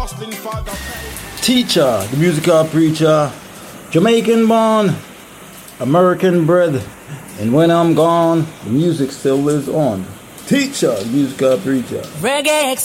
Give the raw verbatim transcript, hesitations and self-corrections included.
Teacher, the musical preacher, Jamaican born, American bred, and when I'm gone, the music still lives on. Teacher, the musical preacher. Reggae